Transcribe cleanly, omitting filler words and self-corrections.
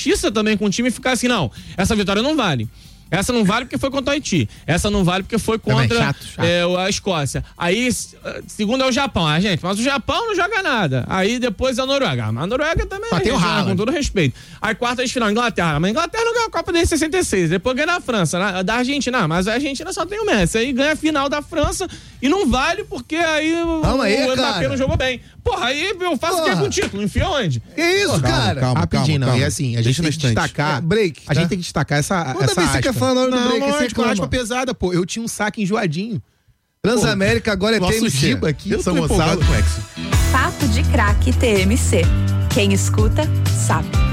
injustiça também com o time ficar assim, não, essa vitória não vale. Essa não vale porque foi contra o Haiti. Essa não vale porque foi contra chato. A Escócia. Aí, segundo é o Japão. Gente, mas o Japão não joga nada. Aí depois é a Noruega. Mas a Noruega também tem o Haaland. com todo respeito. Aí quarta de final, Inglaterra. Mas a Inglaterra não ganhou a Copa desde 66. Depois ganha a França, da Argentina. Mas a Argentina só tem o Messi. Aí ganha a final da França e não vale porque aí o Mbappé não jogou bem. Porra, aí eu faço o que com o título? Enfia onde? Que isso, cara? Rapidinho, não. E assim, a gente tem que destacar. Break. A gente tem que destacar essa Toda vez que você quer falar na hora do break, você reclama. aspa pesada, pô. Eu tinha um saque enjoadinho. Transamérica agora é TMC. Aqui. Eu sou Gonçalo. Papo de Craque TMC. Quem escuta, sabe.